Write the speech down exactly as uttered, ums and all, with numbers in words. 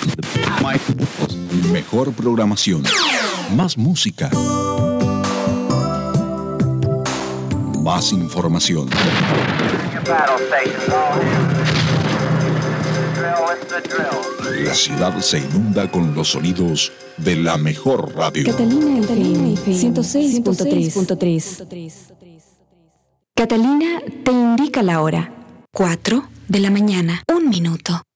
Mejor programación. Más música. Más información. La ciudad se inunda con los sonidos de la mejor radio. Catalina F M ciento seis punto tres. Catalina te indica la hora. cuatro de la mañana, un minuto.